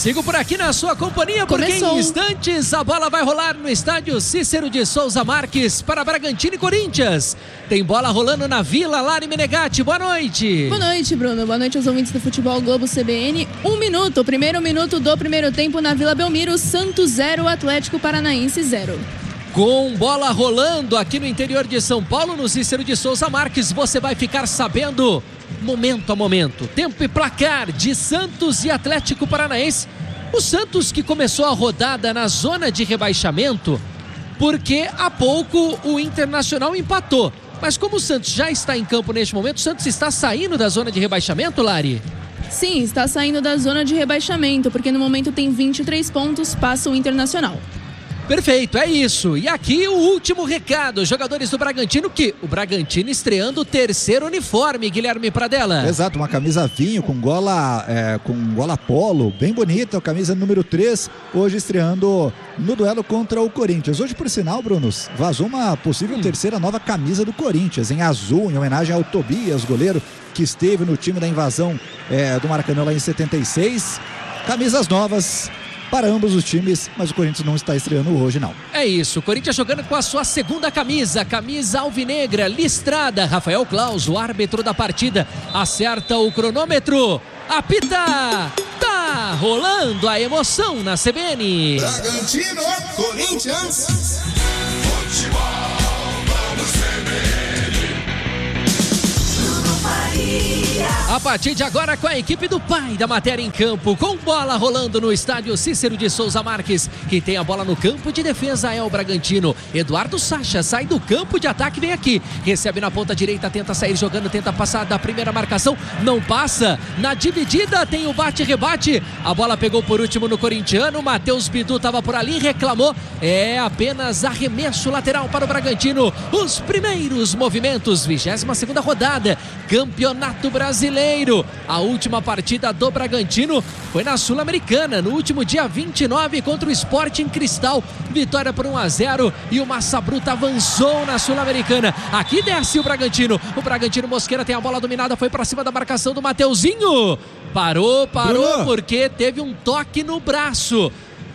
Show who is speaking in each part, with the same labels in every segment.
Speaker 1: Sigo por aqui na sua companhia, porque em instantes a bola vai rolar no estádio Cícero de Souza Marques para Bragantino e Corinthians. Tem bola rolando na Vila, Lari Menegatti. Boa noite.
Speaker 2: Boa noite, Bruno. Boa noite aos ouvintes do Futebol Globo CBN. 1 minuto, o primeiro minuto do primeiro tempo na Vila Belmiro. Santos 0, Atlético Paranaense 0.
Speaker 1: Com bola rolando aqui no interior de São Paulo, no Cícero de Souza Marques, você vai ficar sabendo momento a momento, tempo e placar de Santos e Atlético Paranaense. O Santos que começou a rodada na zona de rebaixamento, porque há pouco o Internacional empatou. Mas como o Santos já está em campo neste momento, o Santos está saindo da zona de rebaixamento, Lari?
Speaker 2: Sim, está saindo da zona de rebaixamento, porque no momento tem 23 pontos, passa o Internacional.
Speaker 1: Perfeito, é isso. E aqui o último recado, jogadores do Bragantino, o Bragantino estreando o terceiro uniforme, Guilherme Pradella.
Speaker 3: Exato, uma camisa vinho com gola polo, bem bonita, camisa número 3, hoje estreando no duelo contra o Corinthians. Hoje, por sinal, Bruno, vazou uma possível terceira nova camisa do Corinthians, em azul, em homenagem ao Tobias, goleiro que esteve no time da invasão do Maracanã lá em 76. Camisas novas para ambos os times, mas o Corinthians não está estreando hoje, não.
Speaker 1: É isso, o Corinthians jogando com a sua segunda camisa alvinegra, listrada. Rafael Claus, o árbitro da partida, acerta o cronômetro, apita, tá rolando a emoção na CBN.
Speaker 4: Bragantino, Corinthians, futebol, vamos CBN. Bruno Faria.
Speaker 1: A partir de agora com a equipe do pai da matéria em campo, com bola rolando no estádio Cícero de Souza Marques, que tem a bola no campo de defesa é o Bragantino. Eduardo Sacha sai do campo de ataque, vem aqui, recebe na ponta direita, tenta sair jogando, tenta passar da primeira marcação, não passa, na dividida tem o bate-rebate, a bola pegou por último no corintiano, Matheus Bidu estava por ali, reclamou, é apenas arremesso lateral para o Bragantino. Os primeiros movimentos, 22ª rodada, Campeonato Brasileiro. A última partida do Bragantino foi na Sul-Americana, no último dia 29 contra o Sporting Cristal. Vitória por 1-0 e o Massa Bruta avançou na Sul-Americana. Aqui desce o Bragantino. O Bragantino Mosqueira tem a bola dominada, foi para cima da marcação do Mateuzinho. Parou Bruno, porque teve um toque no braço.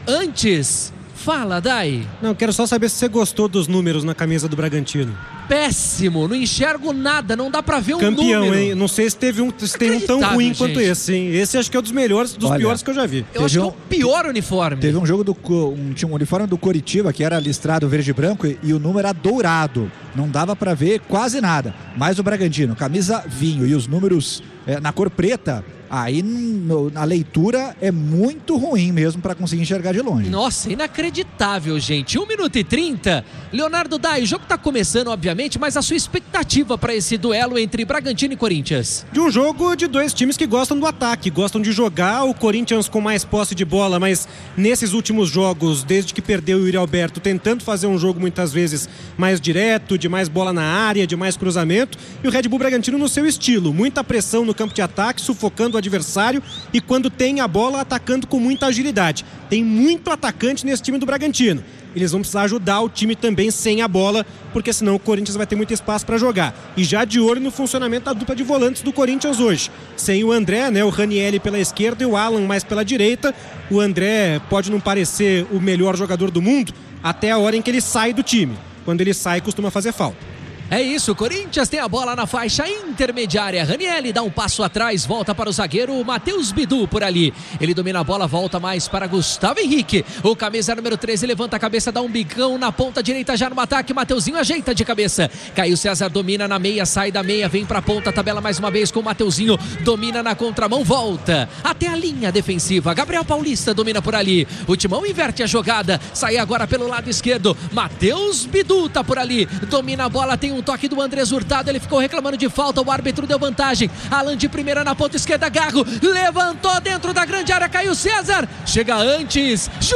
Speaker 1: Antes, fala, Dai.
Speaker 5: Não, quero só saber se você gostou dos números na camisa do Bragantino.
Speaker 1: Péssimo, não enxergo nada, não dá pra ver um
Speaker 5: campeão,
Speaker 1: número.
Speaker 5: Hein? Não sei se tem um tão ruim quanto esse, hein? Esse acho que é um dos melhores, piores que eu já vi.
Speaker 1: Eu acho que é o pior uniforme.
Speaker 3: Teve um jogo tinha um uniforme do Coritiba que era listrado verde e branco e o número era dourado. Não dava pra ver quase nada. Mas o Bragantino, camisa vinho e os números na cor preta, aí a leitura é muito ruim mesmo para conseguir enxergar de longe.
Speaker 1: Nossa, inacreditável, gente. 1 minuto e 30. Leonardo Dai, o jogo tá começando, obviamente, mas a sua expectativa para esse duelo entre Bragantino e Corinthians?
Speaker 5: De um jogo de dois times que gostam do ataque, gostam de jogar. O Corinthians com mais posse de bola, mas nesses últimos jogos, desde que perdeu o Yuri Alberto, tentando fazer um jogo muitas vezes mais direto, de mais bola na área, de mais cruzamento. E o Red Bull Bragantino no seu estilo, muita pressão no campo de ataque, sufocando o adversário e quando tem a bola atacando com muita agilidade. Tem muito atacante nesse time do Bragantino. Eles vão precisar ajudar o time também sem a bola, porque senão o Corinthians vai ter muito espaço para jogar. E já de olho no funcionamento da dupla de volantes do Corinthians hoje. Sem o André, o Ranieri pela esquerda e o Alan mais pela direita. O André pode não parecer o melhor jogador do mundo até a hora em que ele sai do time. Quando ele sai, costuma fazer falta.
Speaker 1: É isso, o Corinthians tem a bola na faixa intermediária. Ranieri dá um passo atrás, volta para o zagueiro Matheus Bidu por ali. Ele domina a bola, volta mais para Gustavo Henrique. O camisa número 13 levanta a cabeça, dá um bicão na ponta direita já no ataque. Mateuzinho ajeita de cabeça. Caio César domina na meia, sai da meia, vem para a ponta, tabela mais uma vez com o Mateuzinho. Domina na contramão, volta até a linha defensiva. Gabriel Paulista domina por ali. O Timão inverte a jogada, sai agora pelo lado esquerdo. Matheus Bidu tá por ali. Domina a bola, tem um toque do Andrés Hurtado, ele ficou reclamando de falta, o árbitro deu vantagem. Alan de primeira na ponta esquerda, Garro levantou dentro da grande área, Caio César chega antes, Juninho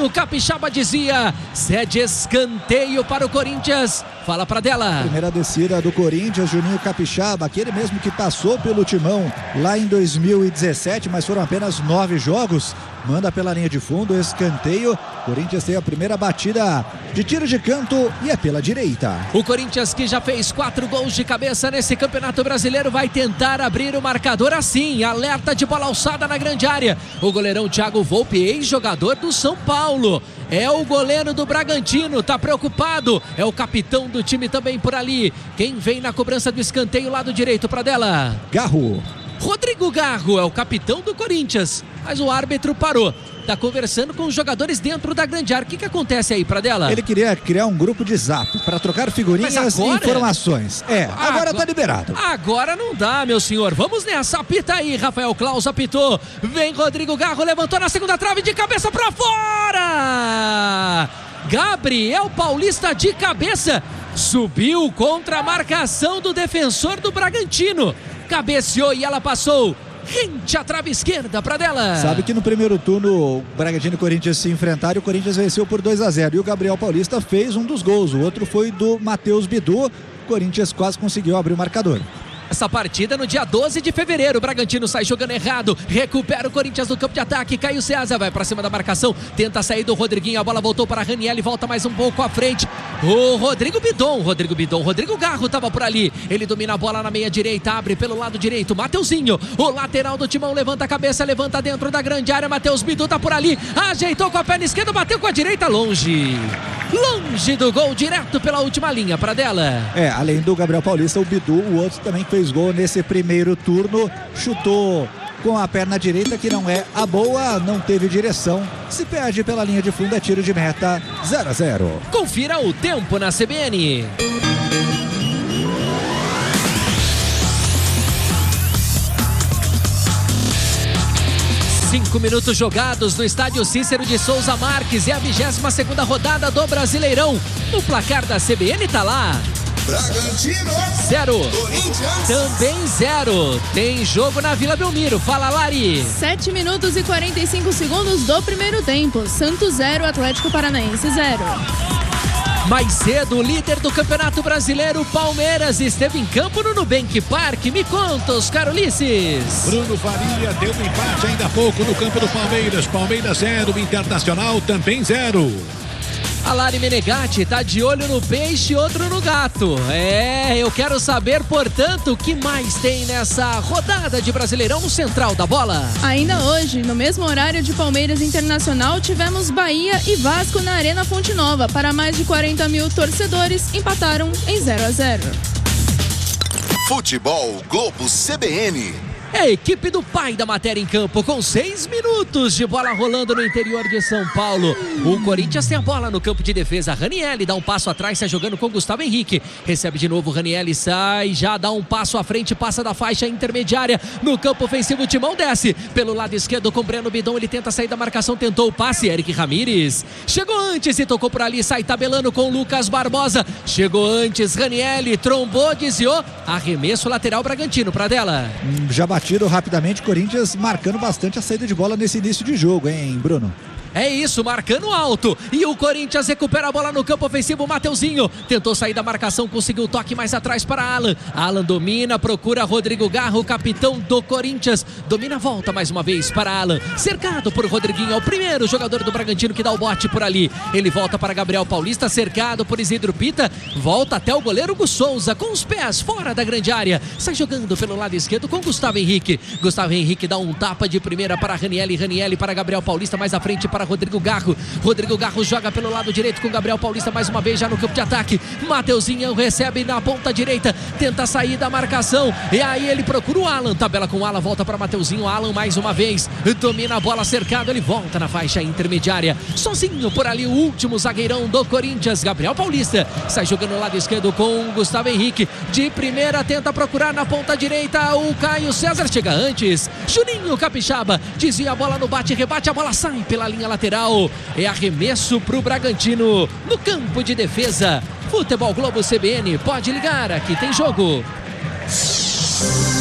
Speaker 1: Juninho Capixaba dizia: cede escanteio para o Corinthians. Fala pra dela.
Speaker 3: Primeira descida do Corinthians, Juninho Capixaba, aquele mesmo que passou pelo Timão lá em 2017, mas foram apenas 9 jogos. Manda pela linha de fundo, escanteio. Corinthians tem a primeira batida de tiro de canto e é pela direita.
Speaker 1: O Corinthians, que já fez 4 gols de cabeça nesse Campeonato Brasileiro, vai tentar abrir o marcador assim. Alerta de bola alçada na grande área. O goleirão Thiago Volpe, ex-jogador do São Paulo. É o goleiro do Bragantino, tá preocupado. É o capitão do time também por ali. Quem vem na cobrança do escanteio, lado direito pra dela?
Speaker 3: Garro.
Speaker 1: Rodrigo Garro é o capitão do Corinthians, mas o árbitro parou. Tá conversando com os jogadores dentro da grande área. O que acontece aí pra dela?
Speaker 3: Ele queria criar um grupo de zap para trocar figurinhas e informações. Agora tá liberado.
Speaker 1: Agora não dá, meu senhor. Vamos nessa. Apita aí, Rafael Claus apitou. Vem Rodrigo Garro, levantou na segunda trave de cabeça pra fora. Gabriel Paulista de cabeça. Subiu contra a marcação do defensor do Bragantino. Cabeceou e ela passou rente à trave esquerda pra dela.
Speaker 3: Sabe que no primeiro turno o Bragantino e o Corinthians se enfrentaram e o Corinthians venceu por 2-0. E o Gabriel Paulista fez um dos gols. O outro foi do Matheus Bidu. O Corinthians quase conseguiu abrir o marcador.
Speaker 1: Essa partida no dia 12 de fevereiro. O Bragantino sai jogando errado. Recupera o Corinthians no campo de ataque. Caio César vai pra cima da marcação. Tenta sair do Rodriguinho. A bola voltou para Raniel e volta mais um pouco à frente. O Rodrigo Garro tava por ali. Ele domina a bola na meia direita. Abre pelo lado direito. Mateuzinho, o lateral do Timão, levanta a cabeça. Levanta dentro da grande área. Matheus Bidu tá por ali. Ajeitou com a perna esquerda. Bateu com a direita. Longe do gol. Direto pela última linha para dela.
Speaker 3: Além do Gabriel Paulista, o Bidu, o outro também fez gol nesse primeiro turno, chutou com a perna direita, que não é a boa, não teve direção, se perde pela linha de fundo, é tiro de meta, 0-0.
Speaker 1: Confira o tempo na CBN. Cinco minutos jogados no estádio Cícero de Souza Marques. É a 22ª rodada do Brasileirão. O placar da CBN tá lá.
Speaker 4: Bragantino
Speaker 1: 0,
Speaker 4: Corinthians
Speaker 1: também 0. Tem jogo na Vila Belmiro. Fala, Lari.
Speaker 2: 7 minutos e 45 segundos do primeiro tempo. Santos 0, Atlético Paranaense 0.
Speaker 1: Mais cedo, o líder do Campeonato Brasileiro, Palmeiras, esteve em campo no Nubank Park. Me conta, Oscar Ulisses.
Speaker 6: Bruno Faria deu um empate ainda há pouco no campo do Palmeiras. Palmeiras 0, Internacional também 0.
Speaker 1: A Lari Menegatti tá de olho no peixe e outro no gato. Eu quero saber, portanto, o que mais tem nessa rodada de Brasileirão no Central da Bola.
Speaker 2: Ainda hoje, no mesmo horário de Palmeiras Internacional, tivemos Bahia e Vasco na Arena Fonte Nova. Para mais de 40 mil torcedores, empataram em 0-0.
Speaker 4: Futebol Globo CBN.
Speaker 1: É a equipe do pai da matéria em campo, com 6 minutos de bola rolando no interior de São Paulo. O Corinthians tem a bola no campo de defesa. Raniel dá um passo atrás, sai jogando com Gustavo Henrique. Recebe de novo, Raniel sai, já dá um passo à frente, passa da faixa intermediária. No campo ofensivo, o Timão desce pelo lado esquerdo com Breno Bidon. Ele tenta sair da marcação, tentou o passe. Eric Ramírez chegou antes e tocou por ali, sai tabelando com Lucas Barbosa. Chegou antes, Raniel trombou, desviou. Arremesso lateral Bragantino pra dela.
Speaker 3: Já batido rapidamente, Corinthians marcando bastante a saída de bola nesse início de jogo, hein, Bruno?
Speaker 1: É isso, marcando alto. E o Corinthians recupera a bola no campo ofensivo. Mateuzinho tentou sair da marcação, conseguiu o toque mais atrás para Alan. Alan domina, procura Rodrigo Garro, capitão do Corinthians. Domina, volta mais uma vez para Alan. Cercado por Rodriguinho, é o primeiro jogador do Bragantino que dá o bote por ali. Ele volta para Gabriel Paulista, cercado por Isidro Pita. Volta até o goleiro Gus Souza, com os pés fora da grande área. Sai jogando pelo lado esquerdo com Gustavo Henrique. Gustavo Henrique dá um tapa de primeira para Raniel. Raniel para Gabriel Paulista, mais à frente para Rodrigo Garro. Rodrigo Garro joga pelo lado direito com Gabriel Paulista mais uma vez já no campo de ataque. Mateuzinho recebe na ponta direita, tenta sair da marcação e aí ele procura o Alan, tabela com o Alan, volta para Mateuzinho. Alan mais uma vez domina a bola, cercado, ele volta na faixa intermediária, sozinho por ali o último zagueirão do Corinthians, Gabriel Paulista, sai jogando no lado esquerdo com Gustavo Henrique, de primeira tenta procurar na ponta direita o Caio César, chega antes, Juninho Capixaba desvia a bola no bate-rebate, a bola sai pela linha lateral. É arremesso para o Bragantino no campo de defesa. Futebol Globo CBN, pode ligar, aqui tem jogo.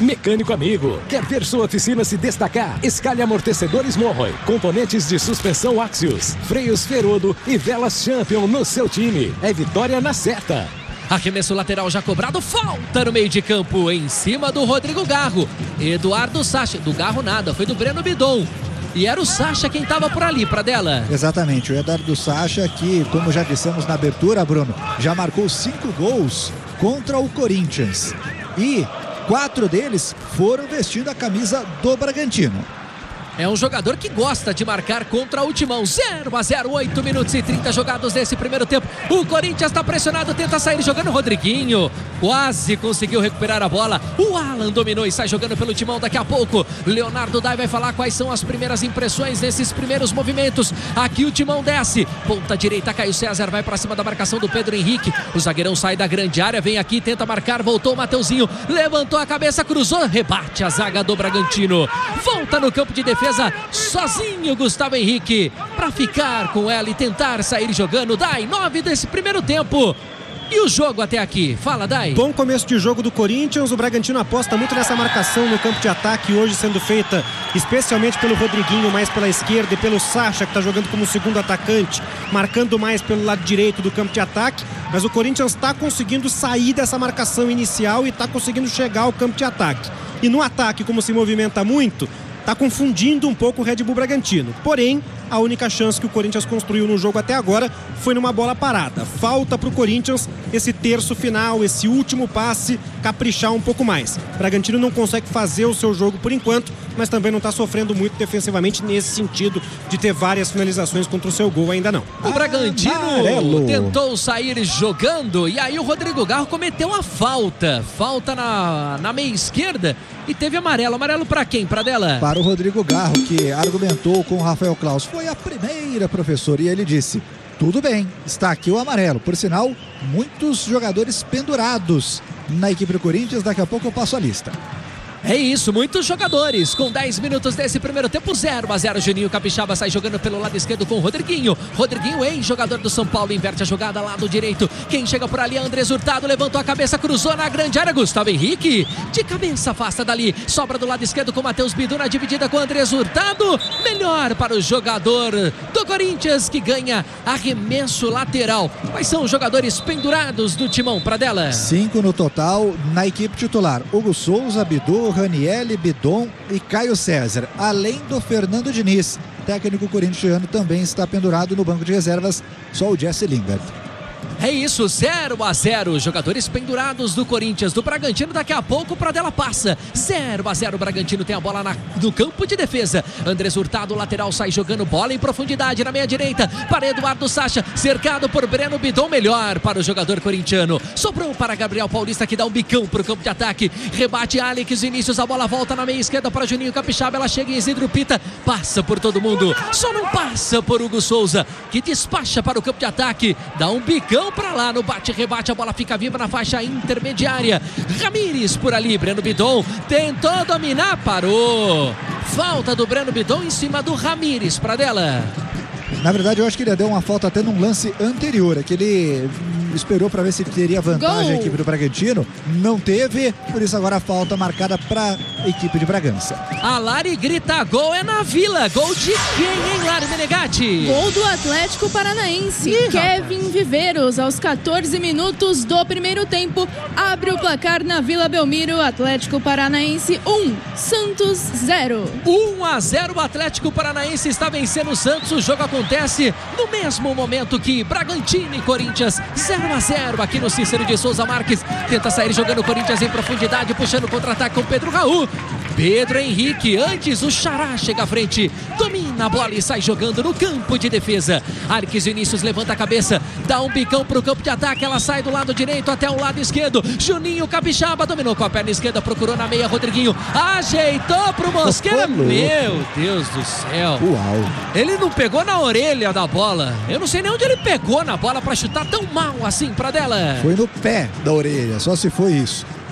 Speaker 7: Mecânico amigo, quer ver sua oficina se destacar? Escale amortecedores Morroy, componentes de suspensão Axios, freios Ferodo e velas Champion no seu time. É vitória na certa.
Speaker 1: Arremesso lateral já cobrado, falta no meio de campo, em cima do Rodrigo Garro. Eduardo Sacha, do Garro nada, foi do Breno Bidon. E era o Sacha quem estava por ali, Pradella.
Speaker 3: Exatamente, o Eduardo Sacha, que, como já dissemos na abertura, Bruno, já marcou 5 gols contra o Corinthians. E 4 deles foram vestindo a camisa do Bragantino.
Speaker 1: É um jogador que gosta de marcar contra o Timão. 0-0, 8 minutos e 30 jogados nesse primeiro tempo. O Corinthians está pressionado, tenta sair jogando. Rodriguinho quase conseguiu recuperar a bola. O Alan dominou e sai jogando pelo Timão. Daqui a pouco, Leonardo Dai vai falar quais são as primeiras impressões nesses primeiros movimentos. Aqui o Timão desce. Ponta direita, Caio César vai para cima da marcação do Pedro Henrique. O zagueirão sai da grande área, vem aqui, tenta marcar. Voltou o Mateuzinho, levantou a cabeça, cruzou, rebate a zaga do Bragantino. Volta no campo de defesa. Sozinho Gustavo Henrique para ficar com ela e tentar sair jogando. Dai, 9 desse primeiro tempo. E o jogo até aqui? Fala, Dai.
Speaker 5: Bom começo de jogo do Corinthians. O Bragantino aposta muito nessa marcação no campo de ataque, hoje sendo feita especialmente pelo Rodriguinho, mais pela esquerda, e pelo Sacha, que está jogando como segundo atacante, marcando mais pelo lado direito do campo de ataque. Mas o Corinthians está conseguindo sair dessa marcação inicial e está conseguindo chegar ao campo de ataque. E no ataque, como se movimenta muito, está confundindo um pouco o Red Bull Bragantino. Porém, a única chance que o Corinthians construiu no jogo até agora foi numa bola parada. Falta para o Corinthians esse terço final, esse último passe, caprichar um pouco mais. O Bragantino não consegue fazer o seu jogo por enquanto, mas também não está sofrendo muito defensivamente nesse sentido de ter várias finalizações contra o seu gol ainda não.
Speaker 1: O Bragantino tentou sair jogando e aí o Rodrigo Garro cometeu a falta. Falta na meia esquerda e teve amarelo. Amarelo para quem, Pradella?
Speaker 3: Para o Rodrigo Garro, que argumentou com o Rafael Claus. Foi a primeira, professor, e ele disse: tudo bem, está aqui o amarelo. Por sinal, muitos jogadores pendurados na equipe do Corinthians. Daqui a pouco eu passo a lista.
Speaker 1: É isso, muitos jogadores com 10 minutos desse primeiro tempo. 0-0, Juninho Capixaba sai jogando pelo lado esquerdo com o Rodriguinho. Rodriguinho, ex-jogador do São Paulo, inverte a jogada lado direito. Quem chega por ali é Andrés Hurtado, levantou a cabeça, cruzou na grande área. Gustavo Henrique, de cabeça, afasta dali. Sobra do lado esquerdo com o Matheus Bidu na dividida com o Andrés Hurtado. Melhor para o jogador do Corinthians, que ganha arremesso lateral. Quais são os jogadores pendurados do Timão, Pradella?
Speaker 3: 5 no total na equipe titular: Hugo Souza, Bidu, Raniel, Bidon e Caio César, além do Fernando Diniz. Técnico corintiano também está pendurado no banco de reservas, só o Jesse Lingard.
Speaker 1: É isso, 0-0, jogadores pendurados do Corinthians. Do Bragantino, daqui a pouco o Pradella passa. 0-0, o Bragantino tem a bola no campo de defesa. Andrés Hurtado, lateral, sai jogando bola em profundidade na meia direita para Eduardo Sacha, cercado por Breno Bidon. Melhor para o jogador corintiano. Sobrou para Gabriel Paulista, que dá um bicão para o campo de ataque. Rebate Alex Vinícius, a bola volta na meia esquerda para Juninho Capixaba. Ela chega em Isidro Pita, passa por todo mundo, só não passa por Hugo Souza, que despacha para o campo de ataque. Dá um bicão para lá no bate-rebate, a bola fica viva na faixa intermediária. Ramires por ali, Breno Bidon tentou dominar, parou. Falta do Breno Bidon em cima do Ramires, Pradella.
Speaker 3: Na verdade, eu acho que ele deu uma falta até num lance anterior, que ele esperou para ver se teria vantagem a equipe do Bragantino. Não teve, por isso agora a falta marcada para a equipe de Bragança.
Speaker 1: A Lari grita: gol é na Vila. Gol de quem, hein, Lari Menegatti?
Speaker 2: Gol do Atlético Paranaense. Kevin Viveiros, aos 14 minutos do primeiro tempo, abre o placar na Vila Belmiro. Atlético Paranaense 1, Santos 0.
Speaker 1: 1-0, o Atlético Paranaense está vencendo o Santos. O jogo acontece no mesmo momento que Bragantino e Corinthians. 0-0 aqui no Cícero de Souza Marques. Tenta sair jogando o Corinthians em profundidade, puxando o contra-ataque com Pedro Raul. Pedro Henrique, antes o Xará chega à frente, domina a bola e sai jogando no campo de defesa. Arques Vinícius levanta a cabeça, dá um bicão para o campo de ataque. Ela sai do lado direito até o lado esquerdo. Juninho Capixaba dominou com a perna esquerda, procurou na meia. Rodriguinho ajeitou pro Mosqueira. Meu Deus do céu.
Speaker 3: Uau.
Speaker 1: Ele não pegou na orelha da bola. Eu não sei nem onde ele pegou na bola para chutar tão mal assim, Pradella.
Speaker 3: Foi no pé da orelha, só se foi isso.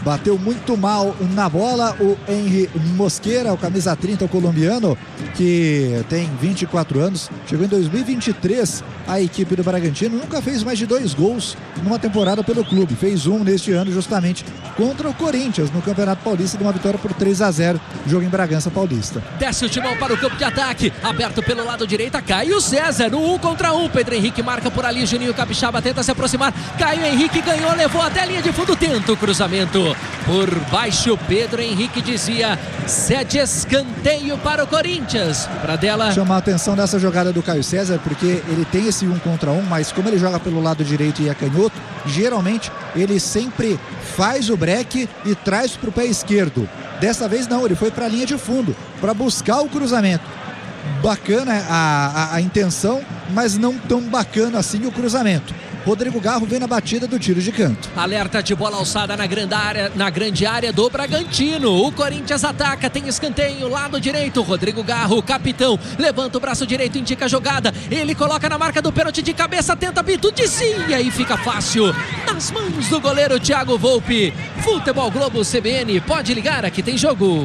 Speaker 3: bateu muito mal na bola. O Henry Mosquera, o camisa 30, o colombiano, que tem 24 anos, chegou em 2023 à equipe do Bragantino, nunca fez mais de 2 gols numa temporada pelo clube, fez um neste ano justamente contra o Corinthians no Campeonato Paulista, de uma vitória por 3-0, jogo em Bragança Paulista.
Speaker 1: Desce o timão para o campo de ataque, aberto pelo lado direito, Caio César, no 1 contra 1, Pedro Henrique marca por ali, Juninho Capixaba tenta se aproximar, Caio Henrique ganhou, levou até a linha de fundo, tenta o cruzamento por baixo, Pedro Henrique dizia, cede escanteio para o Corinthians. Pradella.
Speaker 3: Chamar a atenção dessa jogada do Caio César, porque ele tem esse 1 contra 1, mas como ele joga pelo lado direito e é canhoto, geralmente ele sempre faz o break e traz para o pé esquerdo. Dessa vez não, ele foi para a linha de fundo para buscar o cruzamento. Bacana a intenção, mas não tão bacana assim o cruzamento. Rodrigo Garro vem na batida do tiro de canto.
Speaker 1: Alerta de bola alçada na grande área do Bragantino. O Corinthians ataca, tem escanteio, lado direito. Rodrigo Garro, capitão, levanta o braço direito, indica a jogada. Ele coloca na marca do pênalti de cabeça, tenta Bitu, desvia e fica fácil. Nas mãos do goleiro Thiago Volpi. Futebol Globo CBN, pode ligar, aqui tem jogo.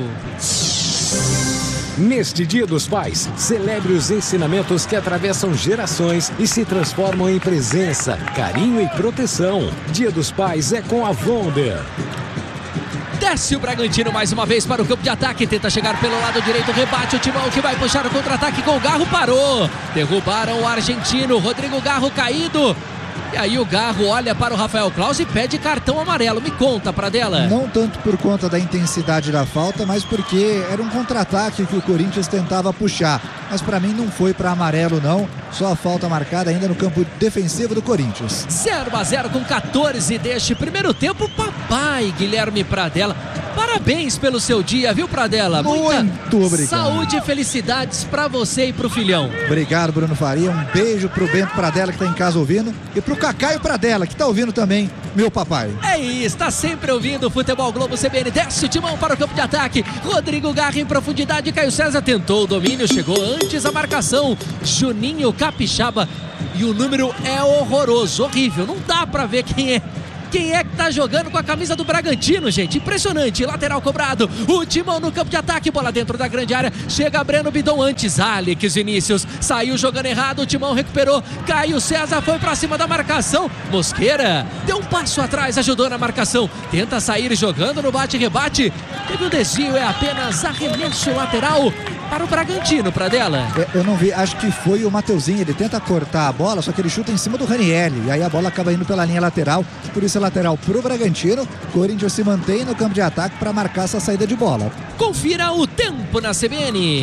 Speaker 7: Neste Dia dos Pais, celebre os ensinamentos que atravessam gerações e se transformam em presença, carinho e proteção. Dia dos Pais é com a Wonder.
Speaker 1: Desce o Bragantino mais uma vez para o campo de ataque, tenta chegar pelo lado direito, rebate o timão que vai puxar o contra-ataque com o Garro, parou. Derrubaram o argentino, Rodrigo Garro caído. E aí o Garro olha para o Rafael Claus e pede cartão amarelo. Me conta, Pradella.
Speaker 3: Não tanto por conta da intensidade da falta, mas porque era um contra-ataque que o Corinthians tentava puxar. Mas para mim não foi para amarelo não, só a falta marcada ainda no campo defensivo do Corinthians.
Speaker 1: 0-0 com 14 deste primeiro tempo. Papai Guilherme Pradella, parabéns pelo seu dia, viu, Pradella?
Speaker 3: Muito obrigado.
Speaker 1: Saúde e felicidades para você e pro filhão.
Speaker 3: Obrigado, Bruno Faria. Um beijo pro Bento Pradella, que tá em casa ouvindo, e pro Cacaio Pradella, que tá ouvindo também, meu papai.
Speaker 1: É isso, tá sempre ouvindo o Futebol Globo CBN. Desce o timão para o campo de ataque. Rodrigo Garro em profundidade. Caio César tentou o domínio, chegou antes a marcação. Juninho Capixaba. E o número é horroroso, horrível. Não dá pra ver quem é que tá jogando com a camisa do Bragantino, gente? Impressionante, lateral cobrado, o timão no campo de ataque, bola dentro da grande área, chega Breno Bidon antes, Alex Vinícius, saiu jogando errado, o timão recuperou, Caio César foi pra cima da marcação, Mosquera deu um passo atrás, ajudou na marcação, tenta sair jogando no bate-rebate, teve um desvio, é apenas arremesso lateral para o Bragantino, Pradella.
Speaker 3: Eu não vi, acho que foi o Mateuzinho, ele tenta cortar a bola, só que ele chuta em cima do Ranieri, e aí a bola acaba indo pela linha lateral, por isso é lateral pro Bragantino. Corinthians se mantém no campo de ataque para marcar essa saída de bola.
Speaker 1: Confira o tempo na CBN.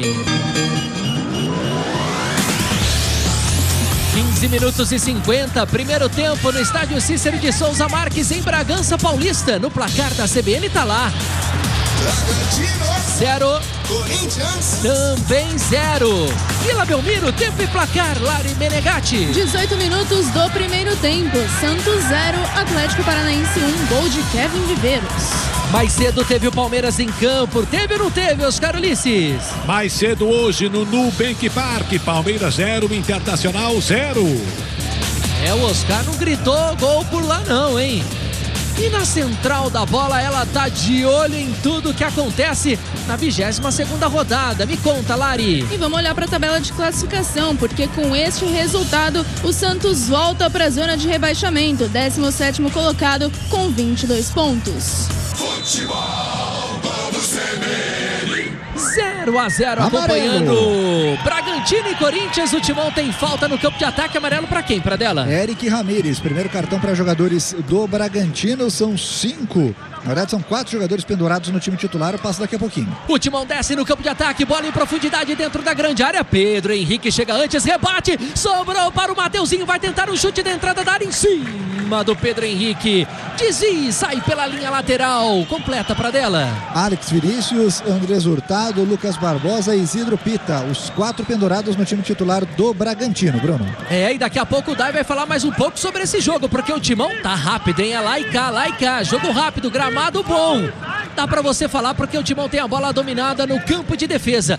Speaker 1: 15 minutos e 50, primeiro tempo no estádio Cícero de Souza Marques, em Bragança Paulista. No placar da CBN tá lá.
Speaker 4: Bragantino
Speaker 1: 0,
Speaker 4: Corinthians
Speaker 1: também 0. Vila Belmiro, tempo e placar, Lari Menegatti.
Speaker 2: 18 minutos do primeiro tempo. Santos 0, Atlético Paranaense 1, gol de Kevin Viveiros.
Speaker 1: Mais cedo teve o Palmeiras em campo. Teve ou não teve, Oscar Ulisses?
Speaker 6: Mais cedo hoje no Nubank Park, Palmeiras 0, Internacional 0.
Speaker 1: O Oscar não gritou gol por lá não, hein? E na central da bola, ela tá de olho em tudo que acontece na 22ª rodada. Me conta, Lari.
Speaker 2: E vamos olhar para a tabela de classificação, porque com este resultado, o Santos volta para a zona de rebaixamento, 17º colocado com 22 pontos.
Speaker 4: Futebol Globo CBN.
Speaker 1: 0-0 acompanhando Bragantino e Corinthians. O timão tem falta no campo de ataque. Amarelo para quem, Pradella?
Speaker 3: Eric Ramírez, primeiro cartão para jogadores do Bragantino. São 5. Na verdade, são 4 jogadores pendurados no time titular. Eu passo daqui a pouquinho.
Speaker 1: O timão desce no campo de ataque. Bola em profundidade dentro da grande área. Pedro Henrique chega antes. Rebate. Sobrou para o Mateuzinho. Vai tentar um chute da entrada da área em cima do Pedro Henrique. Desvia, sai pela linha lateral. Completa, Pradella.
Speaker 3: Alex Vinícius, Andrés Hurtado, Lucas Barbosa e Isidro Pita. Os 4 pendurados no time titular do Bragantino, Bruno.
Speaker 1: E daqui a pouco o Dai vai falar mais um pouco sobre esse jogo, porque o timão tá rápido, hein? É lá e cá. Jogo rápido, gramado bom. Dá pra você falar porque o timão tem a bola dominada no campo de defesa.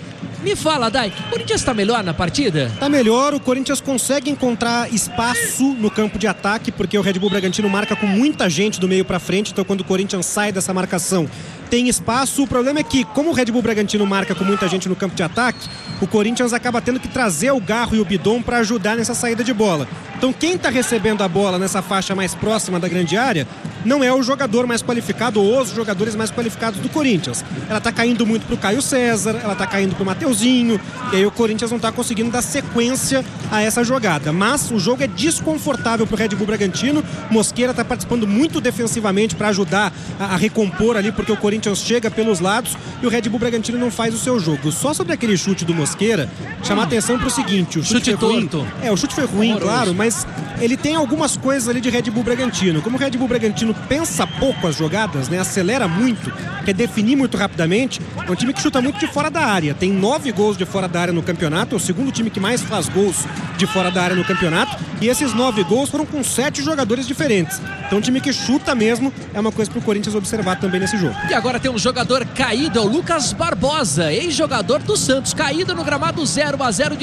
Speaker 1: Me fala, Dai, o Corinthians está melhor na partida?
Speaker 5: Tá melhor, o Corinthians consegue encontrar espaço no campo de ataque, porque o Red Bull Bragantino marca com muita gente do meio para frente, então quando o Corinthians sai dessa marcação, tem espaço. O problema é que, como o Red Bull Bragantino marca com muita gente no campo de ataque, o Corinthians acaba tendo que trazer o Garro e o Bidon para ajudar nessa saída de bola. Então quem está recebendo a bola nessa faixa mais próxima da grande área não é o jogador mais qualificado ou os jogadores mais qualificados do Corinthians. Ela está caindo muito pro Caio César, ela está caindo pro Mateuzinho, e aí o Corinthians não está conseguindo dar sequência a essa jogada. Mas o jogo é desconfortável pro Red Bull Bragantino. Mosqueira está participando muito defensivamente para ajudar a recompor ali, porque o Corinthians chega pelos lados e o Red Bull Bragantino não faz o seu jogo. Só sobre aquele chute do Mosqueira, chamar atenção pro seguinte, o chute foi ruim. O chute foi ruim, claro, mas ele tem algumas coisas ali de Red Bull Bragantino. Como o Red Bull Bragantino pensa pouco as jogadas, né, acelera muito, quer definir muito rapidamente, é um time que chuta muito de fora da área. Tem 9 gols de fora da área no campeonato, é o segundo time que mais faz gols de fora da área no campeonato, e esses 9 gols foram com 7 jogadores diferentes. Então um time que chuta mesmo é uma coisa pro Corinthians observar também nesse jogo.
Speaker 1: E agora tem um jogador caído, é o Lucas Barbosa, ex-jogador do Santos, caído no gramado 0-0,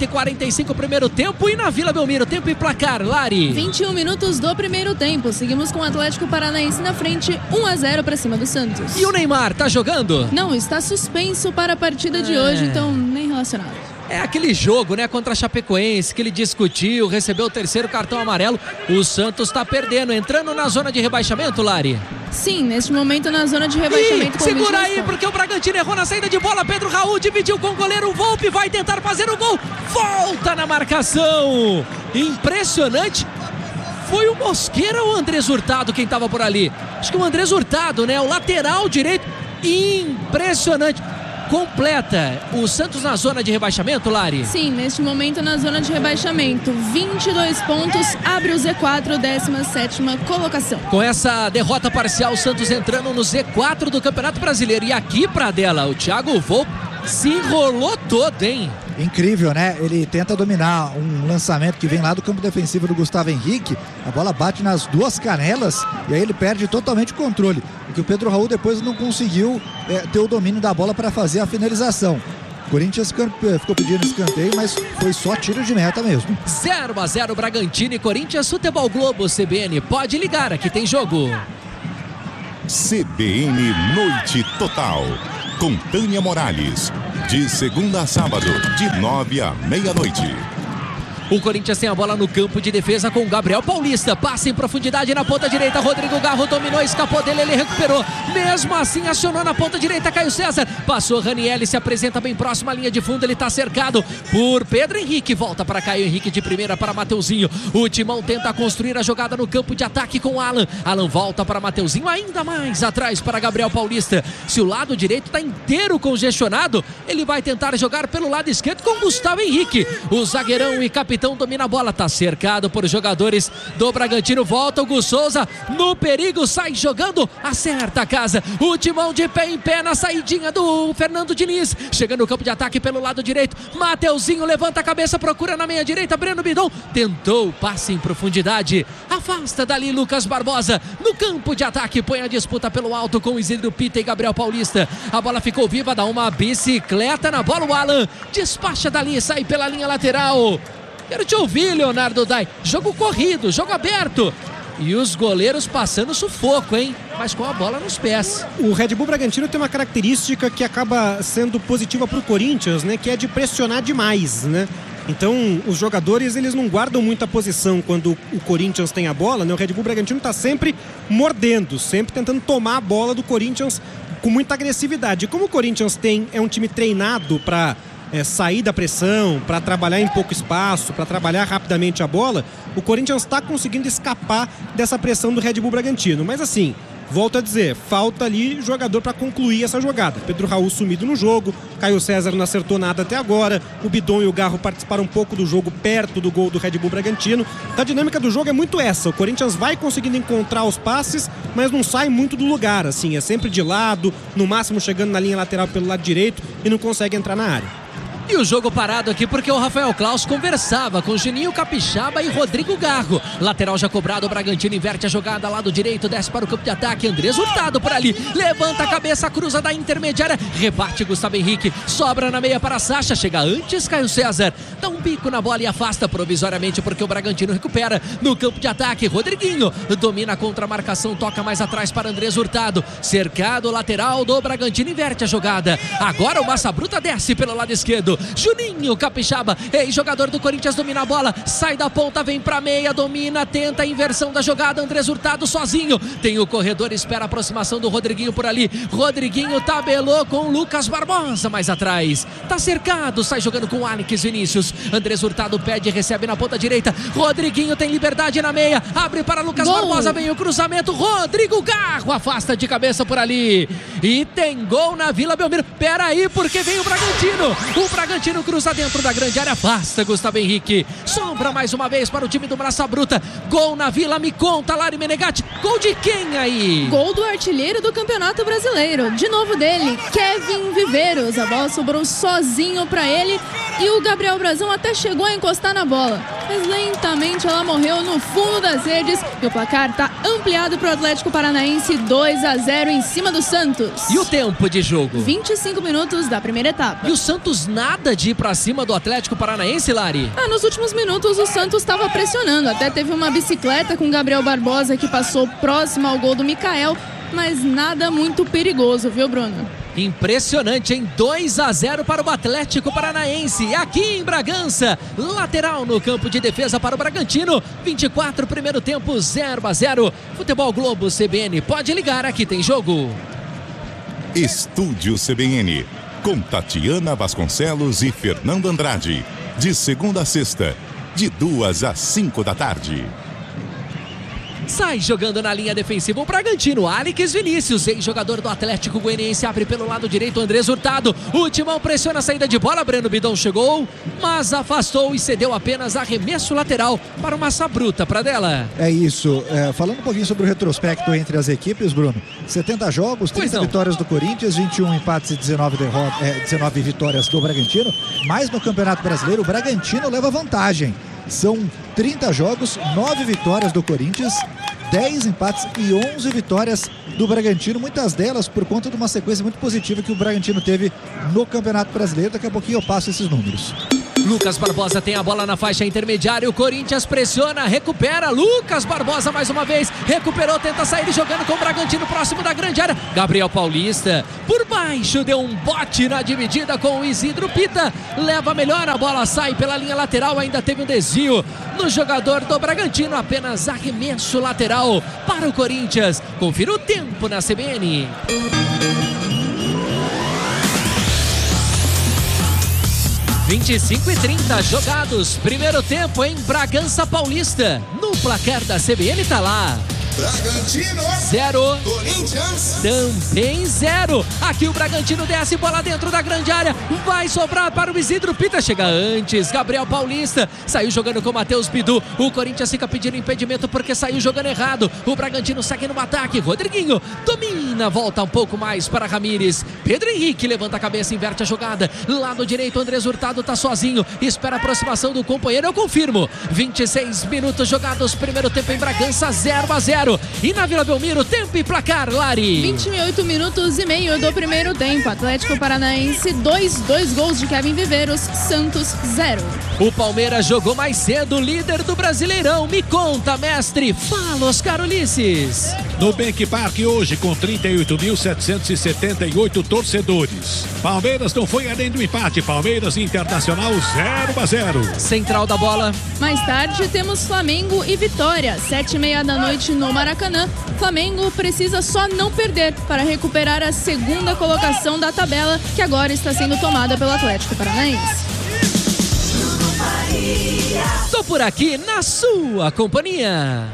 Speaker 1: 18:45 primeiro tempo, e na Vila Belmiro, tempo e placar, Lari.
Speaker 2: 21 minutos do primeiro tempo, seguimos com o Atlético Paranaense na frente, 1-0 para cima do Santos.
Speaker 1: E o Neymar, tá jogando?
Speaker 2: Não, está suspenso para a partida de hoje, então nem relacionado.
Speaker 1: É aquele jogo, né, contra a Chapecoense, que ele discutiu, recebeu o terceiro cartão amarelo. O Santos tá perdendo, entrando na zona de rebaixamento, Lari.
Speaker 2: Sim, neste momento na zona de rebaixamento.
Speaker 1: Segura aí, porque o Bragantino errou na saída de bola. Pedro Raul dividiu com o goleiro Volpe, vai tentar fazer o gol. Volta na marcação. Impressionante. Foi o Mosqueira ou o Andrés Hurtado quem tava por ali? Acho que o Andrés Hurtado, né, o lateral direito. Impressionante. Completa o Santos na zona de rebaixamento, Lari?
Speaker 2: Sim, neste momento na zona de rebaixamento, 22 pontos, abre o Z4, 17ª colocação.
Speaker 1: Com essa derrota parcial, o Santos entrando no Z4 do Campeonato Brasileiro. E aqui, Pradella, o Thiago Volpe se enrolou todo, hein?
Speaker 3: Incrível, né? Ele tenta dominar um lançamento que vem lá do campo defensivo do Gustavo Henrique. A bola bate nas duas canelas e aí ele perde totalmente o controle. Porque o Pedro Raul depois não conseguiu ter o domínio da bola para fazer a finalização. O Corinthians ficou pedindo escanteio, mas foi só tiro de meta mesmo.
Speaker 1: 0-0 Bragantino e Corinthians. Futebol Globo, CBN. Pode ligar, aqui tem jogo.
Speaker 8: CBN Noite Total. Com Tânia Morales. De segunda a sábado, de 9 à meia-noite.
Speaker 1: O Corinthians tem a bola no campo de defesa com o Gabriel Paulista. Passa em profundidade na ponta direita. Rodrigo Garro dominou, escapou dele, ele recuperou. Mesmo assim, acionou na ponta direita Caio César. Passou Ranieri, se apresenta bem próximo à linha de fundo. Ele está cercado por Pedro Henrique. Volta para Caio Henrique de primeira para Mateuzinho. O Timão tenta construir a jogada no campo de ataque com Alan. Alan volta para Mateuzinho, ainda mais atrás para Gabriel Paulista. Se o lado direito está inteiro congestionado, ele vai tentar jogar pelo lado esquerdo com Gustavo Henrique. O zagueirão e capitão domina a bola, tá cercado por jogadores do Bragantino. Volta o Gus Souza no perigo, sai jogando, acerta a casa. O Timão de pé em pé na saidinha do Fernando Diniz, chega no campo de ataque pelo lado direito. Mateuzinho levanta a cabeça, procura na meia direita. Breno Bidon tentou passe em profundidade, afasta dali Lucas Barbosa no campo de ataque, põe a disputa pelo alto com Isidro Pita e Gabriel Paulista. A bola ficou viva, dá uma bicicleta na bola. O Alan despacha dali, sai pela linha lateral. Quero te ouvir, Leonardo Dai. Jogo corrido, jogo aberto. E os goleiros passando sufoco, hein? Mas com a bola nos pés.
Speaker 5: O Red Bull Bragantino tem uma característica que acaba sendo positiva para o Corinthians, né? Que é de pressionar demais, né? Então, os jogadores, eles não guardam muita posição quando o Corinthians tem a bola, né? O Red Bull Bragantino está sempre mordendo, sempre tentando tomar a bola do Corinthians com muita agressividade. E como o Corinthians é um time treinado para sair da pressão, para trabalhar em pouco espaço, para trabalhar rapidamente a bola, o Corinthians está conseguindo escapar dessa pressão do Red Bull Bragantino. Mas assim, volto a dizer, falta ali jogador para concluir essa jogada. Pedro Raul sumido no jogo, Caio César não acertou nada até agora, o Bidon e o Garro participaram um pouco do jogo perto do gol do Red Bull Bragantino. A dinâmica do jogo é muito essa, o Corinthians vai conseguindo encontrar os passes, mas não sai muito do lugar, assim, é sempre de lado, no máximo chegando na linha lateral pelo lado direito e não consegue entrar na área.
Speaker 1: E o jogo parado aqui porque o Rafael Claus conversava com Juninho Capixaba e Rodrigo Garro. Lateral já cobrado, o Bragantino inverte a jogada, lado direito, desce para o campo de ataque, Andrés Hurtado por ali, levanta a cabeça, cruza da intermediária, rebate Gustavo Henrique, sobra na meia para Sacha, chega antes Caio César, dá um bico na bola e afasta provisoriamente porque o Bragantino recupera no campo de ataque. Rodriguinho domina a contra-marcação, toca mais atrás para Andrés Hurtado, cercado lateral do Bragantino, inverte a jogada, agora o Massa Bruta desce pelo lado esquerdo, Juninho Capixaba, ex-jogador do Corinthians, domina a bola, sai da ponta, vem pra meia, domina, tenta a inversão da jogada, Andrés Hurtado sozinho, tem o corredor, espera a aproximação do Rodriguinho por ali, Rodriguinho tabelou com o Lucas Barbosa mais atrás, tá cercado, sai jogando com o Alex Vinícius, Andrés Hurtado pede, recebe na ponta direita, Rodriguinho tem liberdade na meia, abre para Lucas Barbosa, vem o cruzamento, Rodrigo Garro afasta de cabeça por ali, e tem gol na Vila Belmiro. Peraí, porque vem o Bragantino cruza dentro da grande área, afasta Gustavo Henrique, sombra mais uma vez para o time do Massa Bruta, gol na Vila, me conta Lari Menegatti, gol de quem aí?
Speaker 2: Gol do artilheiro do Campeonato Brasileiro, de novo dele, Kevin Viveiros, a bola sobrou sozinho para ele e o Gabriel Brazão até chegou a encostar na bola, mas lentamente ela morreu no fundo das redes e o placar está ampliado para o Atlético Paranaense, 2-0 em cima do Santos.
Speaker 1: E o tempo de jogo?
Speaker 2: 25 minutos da primeira etapa.
Speaker 1: E o Santos nada de ir pra cima do Atlético Paranaense, Lari?
Speaker 2: Nos últimos minutos o Santos estava pressionando, até teve uma bicicleta com Gabriel Barbosa que passou próximo ao gol do Mikael, mas nada muito perigoso, viu, Bruno?
Speaker 1: Impressionante, hein? 2-0 para o Atlético Paranaense, aqui em Bragança, lateral no campo de defesa para o Bragantino, 24, primeiro tempo, 0-0, Futebol Globo CBN, pode ligar, aqui tem jogo.
Speaker 8: Estúdio CBN, com Tatiana Vasconcelos e Fernando Andrade, de segunda a sexta, de 2 às 5 da tarde.
Speaker 1: Sai jogando na linha defensiva o Bragantino, Alex Vinícius, ex-jogador do Atlético Goianiense, abre pelo lado direito, Andrés Hurtado, o Timão pressiona a saída de bola, Breno Bidon chegou, mas afastou e cedeu apenas arremesso lateral para o Massa Bruta, Pradella.
Speaker 3: É isso, falando um pouquinho sobre o retrospecto entre as equipes, Bruno, 70 jogos, 30 vitórias do Corinthians, 21 empates e 19 vitórias do Bragantino, mas no Campeonato Brasileiro o Bragantino leva vantagem. São 30 jogos, 9 vitórias do Corinthians, 10 empates e 11 vitórias do Bragantino, muitas delas por conta de uma sequência muito positiva que o Bragantino teve no Campeonato Brasileiro. Daqui a pouquinho eu passo esses números.
Speaker 1: Lucas Barbosa tem a bola na faixa intermediária, o Corinthians pressiona, recupera, Lucas Barbosa mais uma vez, recuperou, tenta sair jogando com o Bragantino próximo da grande área, Gabriel Paulista por baixo, deu um bote na dividida com o Isidro Pita, leva melhor, a bola sai pela linha lateral, ainda teve um desvio no jogador do Bragantino, apenas arremesso lateral para o Corinthians. Confira o tempo na CBN. (25:30 jogados, primeiro tempo em Bragança Paulista. No placar da CBN tá lá:
Speaker 4: Bragantino
Speaker 1: 0,
Speaker 4: Corinthians
Speaker 1: também 0. Aqui o Bragantino desce, bola dentro da grande área, vai sobrar para o Isidro Pita, chega antes Gabriel Paulista, saiu jogando com o Matheus Bidu, o Corinthians fica pedindo impedimento porque saiu jogando errado, o Bragantino segue no ataque, Rodriguinho domina, volta um pouco mais para Ramires, Pedro Henrique levanta a cabeça, inverte a jogada, lado direito Andrés Hurtado tá sozinho, espera a aproximação do companheiro, eu confirmo, 26 minutos jogados, primeiro tempo em Bragança, 0-0. E na Vila Belmiro, tempo e placar, Lari.
Speaker 2: 28 minutos e meio do primeiro tempo. Atlético Paranaense 2 gols de Kevin Viveiros, Santos 0.
Speaker 1: O Palmeiras jogou mais cedo, líder do Brasileirão. Me conta, mestre. Fala, Oscar Ulisses.
Speaker 6: No Bank Park hoje, com 38.778 torcedores. Palmeiras não foi além do empate. Palmeiras Internacional 0-0.
Speaker 1: Central da bola.
Speaker 2: Mais tarde temos Flamengo e Vitória, 7h30 da noite no Maracanã. Flamengo precisa só não perder para recuperar a segunda colocação da tabela, que agora está sendo tomada pelo Atlético Paranaense.
Speaker 1: Tô por aqui na sua companhia.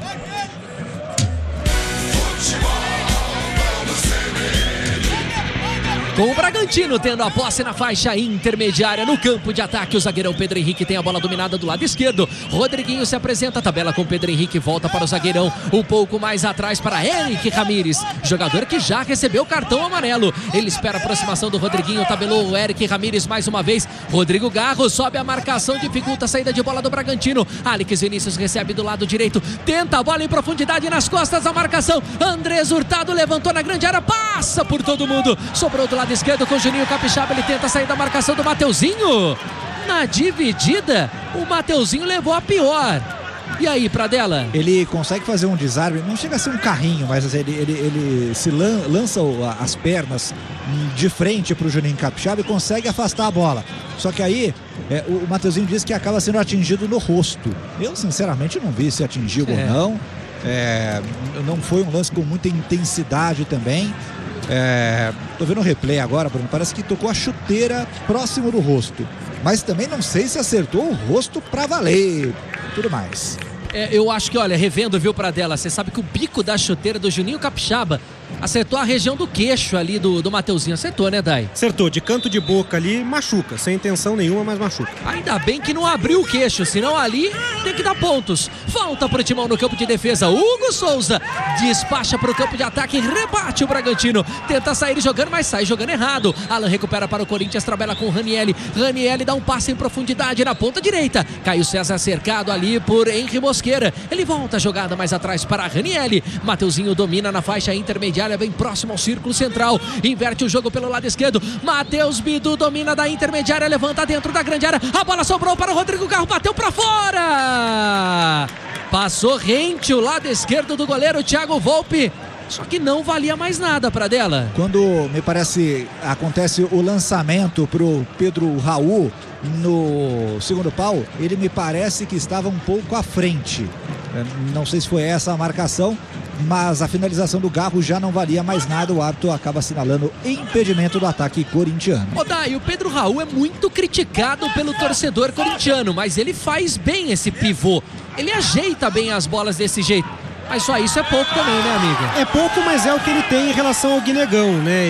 Speaker 1: Com o Bragantino tendo a posse na faixa intermediária no campo de ataque. O zagueirão Pedro Henrique tem a bola dominada do lado esquerdo. Rodriguinho se apresenta, tabela com Pedro Henrique, volta para o zagueirão. Um pouco mais atrás para Eric Ramírez, jogador que já recebeu cartão amarelo. Ele espera a aproximação do Rodriguinho, tabelou o Eric Ramírez mais uma vez. Rodrigo Garro sobe a marcação, dificulta a saída de bola do Bragantino. Alex Vinícius recebe do lado direito, tenta a bola em profundidade nas costas da marcação. Andrés Hurtado levantou na grande área, passa por todo mundo, sobrou do lado esquerdo com o Juninho Capixaba. Ele tenta sair da marcação do Mateuzinho. Na dividida, o Mateuzinho levou a pior. E aí, Pradella?
Speaker 3: Ele consegue fazer um desarme, não chega a ser um carrinho, mas ele se lança as pernas de frente para o Juninho Capixaba e consegue afastar a bola. Só que aí, o Mateuzinho diz que acaba sendo atingido no rosto. Eu, sinceramente, não vi se atingiu ou não. Não foi um lance com muita intensidade também. Tô vendo o replay agora, Bruno, parece que tocou a chuteira próximo do rosto, mas também não sei se acertou o rosto pra valer, tudo mais.
Speaker 1: Eu acho que, olha, revendo, viu, Pradella, você sabe que o bico da chuteira do Juninho Capixaba acertou a região do queixo ali do Mateuzinho. Acertou, né, Dai?
Speaker 5: Acertou, de canto de boca ali, machuca, sem intenção nenhuma, mas machuca.
Speaker 1: Ainda bem que não abriu o queixo, senão ali tem que dar pontos. Volta pro Timão no campo de defesa. Hugo Souza despacha pro campo de ataque, rebate o Bragantino. Tenta sair jogando, mas sai jogando errado. Alan recupera para o Corinthians, tabela com o Ranielli. Ranielli dá um passe em profundidade na ponta direita. Caio César cercado ali por Henry Mosqueira. Ele volta a jogada mais atrás para Ranielli. Mateuzinho domina na faixa intermediária, bem próximo ao círculo central. Inverte o jogo pelo lado esquerdo. Matheus Bidu domina da intermediária, levanta dentro da grande área. A bola sobrou para o Rodrigo Garro, bateu para fora. Passou rente o lado esquerdo do goleiro Thiago Volpe. Só que não valia mais nada, Pradella.
Speaker 3: Quando, me parece, acontece o lançamento pro Pedro Raul no segundo pau, ele me parece que estava um pouco à frente. Não sei se foi essa a marcação, mas a finalização do Garro já não valia mais nada. O árbitro acaba assinalando impedimento do ataque corintiano.
Speaker 1: Dai, o Pedro Raul é muito criticado pelo torcedor corintiano, mas ele faz bem esse pivô. Ele ajeita bem as bolas desse jeito. Mas só isso é pouco também, né, amiga?
Speaker 5: É pouco, mas é o que ele tem em relação ao Guinegão, né?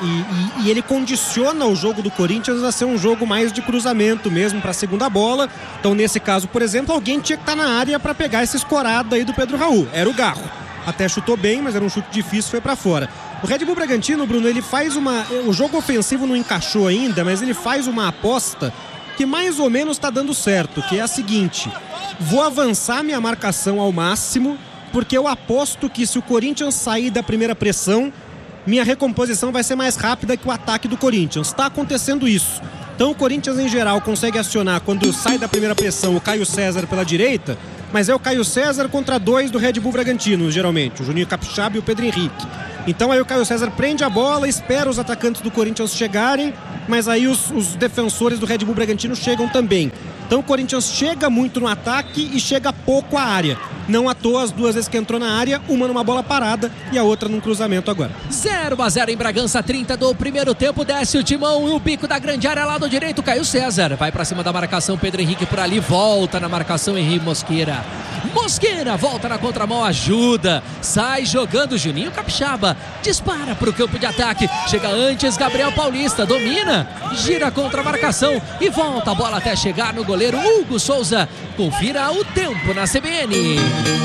Speaker 5: E ele condiciona o jogo do Corinthians a ser um jogo mais de cruzamento mesmo para a segunda bola. Então, nesse caso, por exemplo, alguém tinha que estar na área para pegar essa escorada aí do Pedro Raul. Era o Garro. Até chutou bem, mas era um chute difícil, foi para fora. O Red Bull Bragantino, Bruno, ele faz o jogo ofensivo não encaixou ainda, mas ele faz uma aposta que mais ou menos está dando certo, que é a seguinte: vou avançar minha marcação ao máximo, porque eu aposto que se o Corinthians sair da primeira pressão, minha recomposição vai ser mais rápida que o ataque do Corinthians. Está acontecendo isso. Então o Corinthians em geral consegue acionar, quando sai da primeira pressão, o Caio César pela direita, mas é o Caio César contra dois do Red Bull Bragantino, geralmente, o Juninho Capixaba e o Pedro Henrique. Então aí o Caio César prende a bola, espera os atacantes do Corinthians chegarem, mas aí os defensores do Red Bull Bragantino chegam também. Então o Corinthians chega muito no ataque e chega pouco à área. Não à toa, as duas vezes que entrou na área, uma numa bola parada e a outra num cruzamento agora.
Speaker 1: 0-0 em Bragança, 30 do primeiro tempo. Desce o Timão e o bico da grande área, lado direito, Caio César. Vai pra cima da marcação, Pedro Henrique por ali, volta na marcação, Henrique Mosqueira. Mosqueira volta na contramão, ajuda, sai jogando Juninho Capixaba, dispara pro campo de ataque, chega antes Gabriel Paulista, domina, gira contra a marcação e volta a bola até chegar no goleiro Hugo Souza. Confira o tempo na CBN.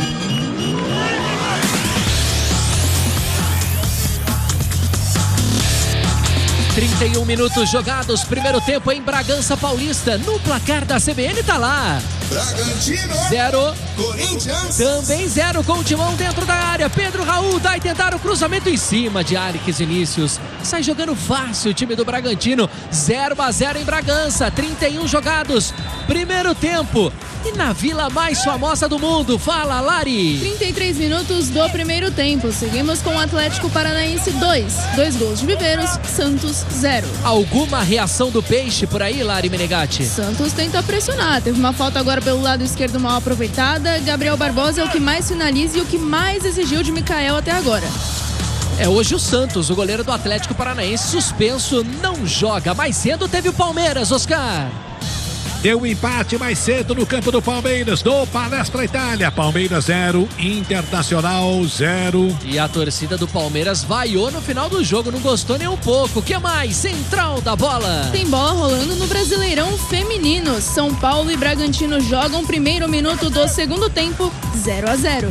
Speaker 1: 31 minutos jogados, primeiro tempo em Bragança Paulista. No placar da CBN tá lá.
Speaker 4: Bragantino
Speaker 1: 0,
Speaker 4: Corinthians
Speaker 1: também 0 com o Timão dentro da área. Pedro Raul vai tentar o cruzamento em cima de Alex Vinícius. Sai jogando fácil o time do Bragantino. 0-0 em Bragança, 31 jogados, primeiro tempo. E na vila mais famosa do mundo, fala Lari.
Speaker 2: 33 minutos do primeiro tempo. Seguimos com o Atlético Paranaense 2 gols de Viveiros, Santos 0.
Speaker 1: Alguma reação do Peixe por aí, Lari Menegatti?
Speaker 2: Santos tenta pressionar. Teve uma falta agora pelo lado esquerdo mal aproveitada. Gabriel Barbosa é o que mais finaliza e o que mais exigiu de Micael até agora.
Speaker 1: Hoje o Santos, o goleiro do Atlético Paranaense, suspenso, não joga. Mais cedo teve o Palmeiras, Oscar.
Speaker 6: Deu um empate mais cedo no campo do Palmeiras, no Palestra Itália. Palmeiras 0, Internacional 0.
Speaker 1: E a torcida do Palmeiras vaiou no final do jogo, não gostou nem um pouco. O que mais? Central da bola.
Speaker 2: Tem bola rolando no Brasileirão Feminino. São Paulo e Bragantino jogam primeiro minuto do segundo tempo, 0-0.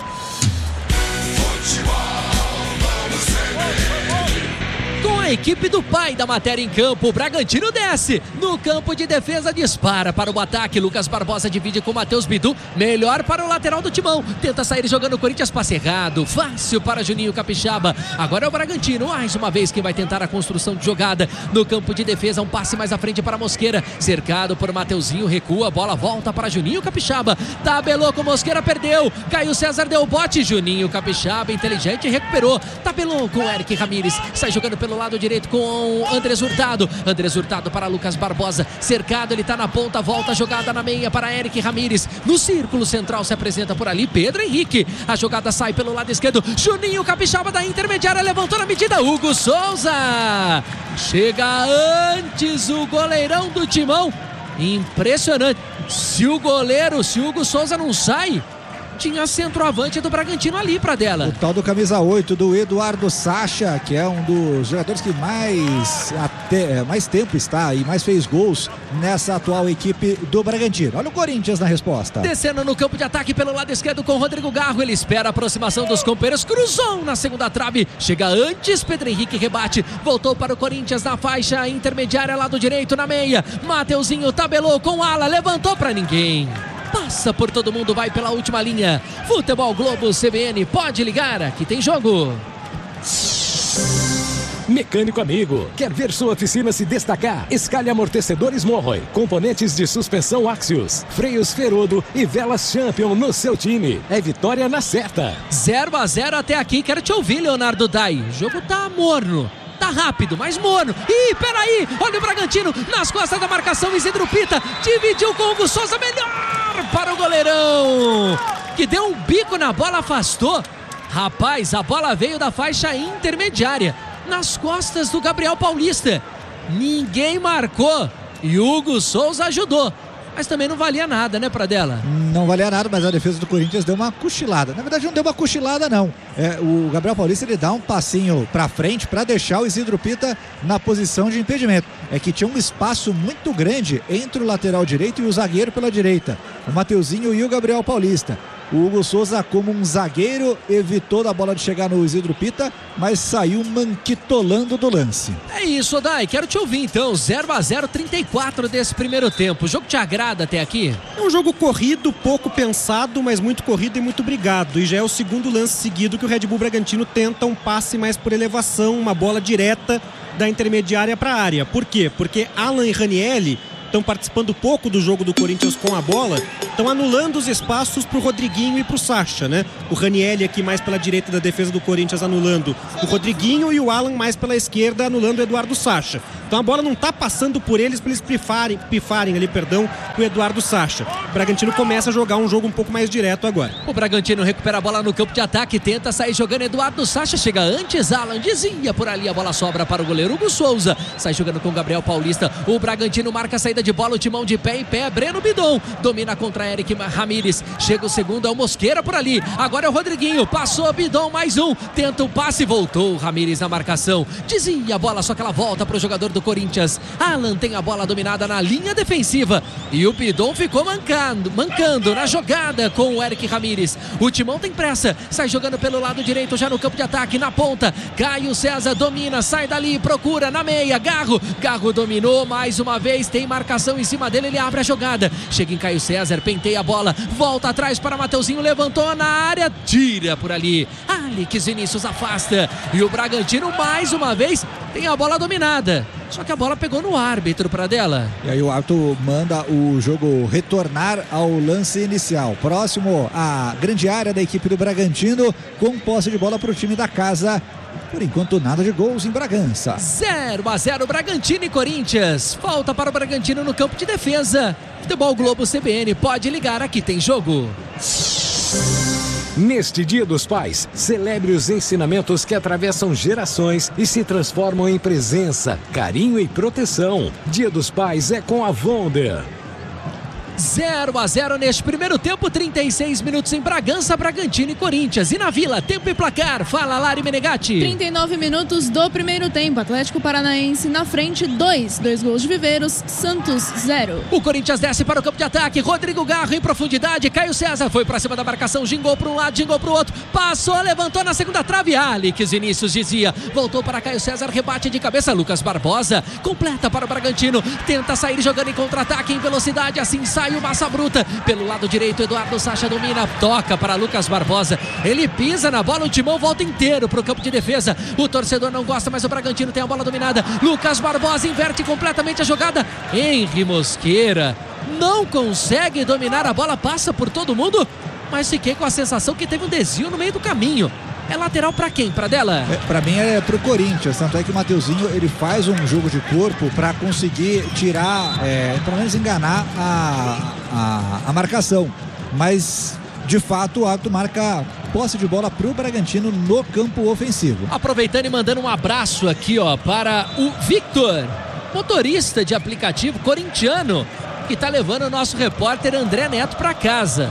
Speaker 1: Com a equipe do pai da matéria em campo, o Bragantino desce. No campo de defesa, dispara para o ataque. Lucas Barbosa divide com o Matheus Bidu. Melhor para o lateral do Timão. Tenta sair jogando o Corinthians, passe errado. Fácil para Juninho Capixaba. Agora é o Bragantino, mais uma vez, quem vai tentar a construção de jogada. No campo de defesa, um passe mais à frente para Mosqueira. Cercado por Mateuzinho, recua. A bola volta para Juninho Capixaba. Tabelou com Mosqueira, perdeu. Caio César deu o bote. Juninho Capixaba, inteligente, recuperou. Tabelou com o Eric Ramírez. Sai jogando pelo lado direito com Andrés Hurtado. Andrés Hurtado para Lucas Barbosa. Cercado, ele tá na ponta, volta a jogada na meia para Eric Ramírez. No círculo central se apresenta por ali Pedro Henrique. A jogada sai pelo lado esquerdo. Juninho Capixaba da intermediária, levantou na medida. Hugo Souza. Chega antes o goleirão do Timão. Impressionante. Se o Hugo Souza não sai, tinha centroavante do Bragantino ali para dela.
Speaker 3: O tal do camisa 8 do Eduardo Sacha, que é um dos jogadores que mais tempo está e mais fez gols nessa atual equipe do Bragantino. Olha o Corinthians na resposta.
Speaker 1: Descendo no campo de ataque pelo lado esquerdo com Rodrigo Garro. Ele espera a aproximação dos companheiros. Cruzou na segunda trave. Chega antes. Pedro Henrique rebate. Voltou para o Corinthians na faixa intermediária, lado direito na meia. Mateuzinho tabelou com ala. Levantou para ninguém. Passa por todo mundo, vai pela última linha. Futebol Globo CBN, pode ligar, aqui tem jogo.
Speaker 7: Mecânico amigo, quer ver sua oficina se destacar? Escalhe amortecedores Monroy, componentes de suspensão Axios, freios Ferodo e velas Champion no seu time. É vitória na certa.
Speaker 1: 0-0 até aqui, quero te ouvir, Leonardo Dai. O jogo tá morno. Tá rápido, mas morno. Ih, peraí, olha o Bragantino nas costas da marcação. Isidro Pita dividiu com o Hugo Souza, melhor para o goleirão, que deu um bico na bola, afastou. Rapaz, a bola veio da faixa intermediária, nas costas do Gabriel Paulista. Ninguém marcou e Hugo Souza ajudou. Mas também não valia nada, né, Pradella?
Speaker 3: Não valia nada, mas a defesa do Corinthians deu uma cochilada. Na verdade, não deu uma cochilada, não. O Gabriel Paulista, ele dá um passinho pra frente pra deixar o Isidro Pita na posição de impedimento. É que tinha um espaço muito grande entre o lateral direito e o zagueiro pela direita. O Mateuzinho e o Gabriel Paulista. O Hugo Souza, como um zagueiro, evitou da bola de chegar no Isidro Pita, mas saiu manquitolando do lance.
Speaker 1: É isso, Dai, quero te ouvir então. 0-0, 34 desse primeiro tempo. O jogo te agrada até aqui?
Speaker 5: É um jogo corrido, pouco pensado, mas muito corrido e muito brigado. E já é o segundo lance seguido que o Red Bull Bragantino tenta um passe mais por elevação, uma bola direta da intermediária para a área. Por quê? Porque Alan e Ranielli estão participando pouco do jogo do Corinthians com a bola, estão anulando os espaços para o Rodriguinho e para o Sacha, né? O Ranielli aqui mais pela direita da defesa do Corinthians anulando o Rodriguinho e o Alan mais pela esquerda anulando o Eduardo Sacha. Então a bola não está passando por eles para eles pifarem ali, o Eduardo Sacha. O Bragantino começa a jogar um jogo um pouco mais direto agora.
Speaker 1: O Bragantino recupera a bola no campo de ataque, tenta sair jogando. Eduardo Sacha chega antes, Alan desvia por ali, a bola sobra para o goleiro Hugo Souza, sai jogando com o Gabriel Paulista. O Bragantino marca a saída de bola, o Timão de pé em pé, Breno Bidon domina contra Eric Ramírez, chega o segundo, é o Mosqueira por ali, agora é o Rodriguinho, passou Bidon, mais um, tenta o passe, voltou o Ramírez na marcação, desvia a bola, só que ela volta para o jogador do Corinthians. Alan tem a bola dominada na linha defensiva e o Bidon ficou mancando na jogada com o Eric Ramírez. O Timão tem pressa, sai jogando pelo lado direito, já no campo de ataque, na ponta, Caio César domina, sai dali, procura na meia, Garro dominou mais uma vez, tem marcação em cima dele, ele abre a jogada, chega em Caio César, penteia a bola, volta atrás para Mateuzinho, levantou na área, tira por ali, Alex Vinícius afasta e o Bragantino mais uma vez tem a bola dominada, só que a bola pegou no árbitro, Pradella.
Speaker 3: E aí o árbitro manda o jogo retornar ao lance inicial, próximo à grande área da equipe do Bragantino, com posse de bola para o time da casa. Por enquanto, nada de gols em Bragança.
Speaker 1: 0-0, Bragantino e Corinthians. Falta para o Bragantino no campo de defesa. Futebol Globo CBN, pode ligar, aqui tem jogo.
Speaker 7: Neste Dia dos Pais, celebre os ensinamentos que atravessam gerações e se transformam em presença, carinho e proteção. Dia dos Pais é com a Wonder.
Speaker 1: 0-0 neste primeiro tempo, 36 minutos em Bragança, Bragantino e Corinthians. E na Vila, tempo e placar. Fala, Lari Menegatti.
Speaker 2: 39 minutos do primeiro tempo, Atlético Paranaense na frente, 2 gols de Viveiros, Santos 0.
Speaker 1: O Corinthians desce para o campo de ataque, Rodrigo Garro em profundidade, Caio César foi para cima da marcação, gingou para um lado, gingou para o outro, passou, levantou na segunda trave, Alex Vinícius dizia, voltou para Caio César, rebate de cabeça, Lucas Barbosa, completa para o Bragantino, tenta sair jogando em contra-ataque em velocidade, assim sai o Massa Bruta, pelo lado direito, Eduardo Sacha domina, toca para Lucas Barbosa, ele pisa na bola, o Timão volta inteiro para o campo de defesa, o torcedor não gosta, mas o Bragantino tem a bola dominada, Lucas Barbosa inverte completamente a jogada, Henry Mosqueira não consegue dominar a bola, passa por todo mundo, mas fiquei com a sensação que teve um desvio no meio do caminho. É lateral pra quem? Pra dela?
Speaker 3: Pra mim é pro Corinthians, tanto é que o Mateuzinho ele faz um jogo de corpo pra conseguir tirar, pelo menos enganar a marcação, mas de fato o árbitro marca posse de bola pro Bragantino no campo ofensivo.
Speaker 1: Aproveitando e mandando um abraço aqui para o Victor, motorista de aplicativo corintiano, que tá levando o nosso repórter André Neto pra casa.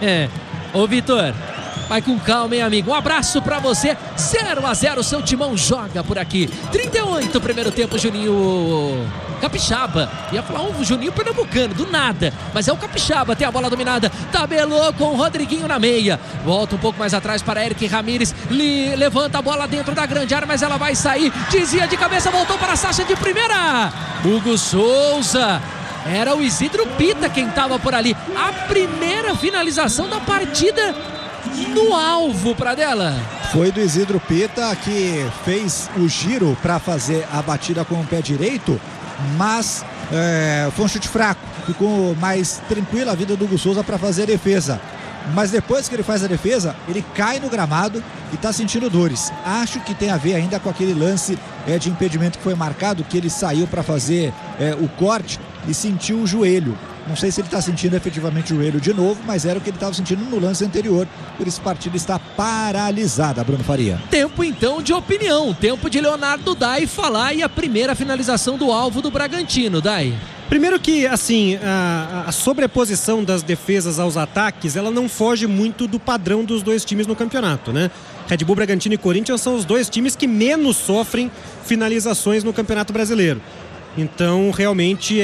Speaker 1: Ô Vitor, vai com calma, hein, amigo? Um abraço pra você. 0-0, seu Timão joga por aqui. 38, primeiro tempo, Juninho Capixaba. Ia falar um Juninho Pernambucano, do nada. Mas é o Capixaba, tem a bola dominada. Tabelou com o Rodriguinho na meia. Volta um pouco mais atrás para Eric Ramírez. Levanta a bola dentro da grande área, mas ela vai sair. Desvia de cabeça, voltou para a Sacha de primeira. Hugo Souza. Era o Isidro Pita quem estava por ali. A primeira finalização da partida no alvo para dela.
Speaker 3: Foi do Isidro Pita, que fez o giro para fazer a batida com o pé direito, mas foi um chute fraco. Ficou mais tranquila a vida do Hugo Souza para fazer a defesa. Mas depois que ele faz a defesa, ele cai no gramado e está sentindo dores. Acho que tem a ver ainda com aquele lance de impedimento que foi marcado, que ele saiu para fazer o corte e sentiu o joelho. Não sei se ele está sentindo efetivamente o joelho de novo, mas era o que ele estava sentindo no lance anterior. Por isso a partida está paralisada, Bruno Faria.
Speaker 1: Tempo então de opinião, tempo de Leonardo Dai falar, e a primeira finalização do alvo do Bragantino, Dai.
Speaker 5: Primeiro que, assim, a sobreposição das defesas aos ataques, ela não foge muito do padrão dos dois times no campeonato, né? Red Bull, Bragantino e Corinthians são os dois times que menos sofrem finalizações no Campeonato Brasileiro. Então, realmente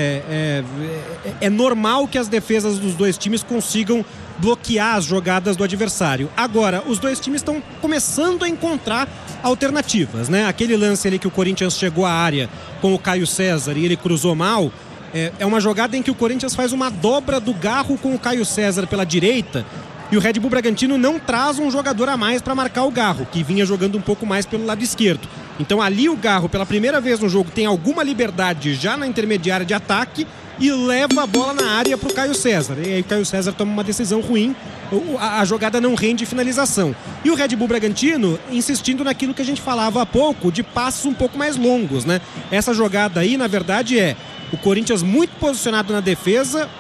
Speaker 5: é normal que as defesas dos dois times consigam bloquear as jogadas do adversário. Agora, os dois times estão começando a encontrar alternativas, né? Aquele lance ali que o Corinthians chegou à área com o Caio César e ele cruzou mal, é uma jogada em que o Corinthians faz uma dobra do Garro com o Caio César pela direita, e o Red Bull Bragantino não traz um jogador a mais para marcar o Garro, que vinha jogando um pouco mais pelo lado esquerdo. Então ali o Garro, pela primeira vez no jogo, tem alguma liberdade já na intermediária de ataque e leva a bola na área para o Caio César. E aí o Caio César toma uma decisão ruim, a jogada não rende finalização. E o Red Bull Bragantino insistindo naquilo que a gente falava há pouco, de passos um pouco mais longos, né? Essa jogada aí, na verdade, o Corinthians muito posicionado na defesa,